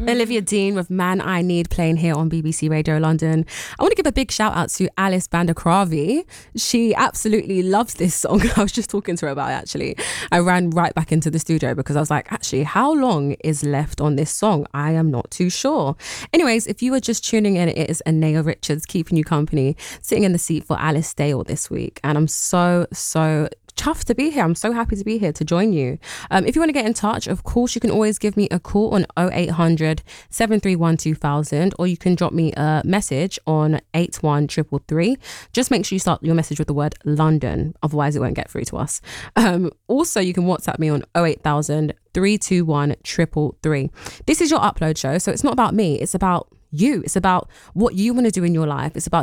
Olivia Dean with Man I Need playing here on BBC Radio London. I want to give a big shout out to Alice Bandakravi. She absolutely loves this song. I was just talking to her about it actually. I ran right back into the studio because I was like, actually, how long is left on this song? I am not too sure. Anyways, if you were just tuning in, it is Anaya Richards keeping you company, sitting in the seat for Alice Dale this week. And I'm so chuffed to be here. I'm so happy to be here to join you. If you want to get in touch, of course, you can always give me a call on 0800 731 2000, or you can drop me a message on 81333. Just make sure you start your message with the word London, otherwise it won't get through to us. Also, you can WhatsApp me on 08000 321 333. This is your upload show, so it's not about me, it's about you. It's about what you want to do in your life. It's about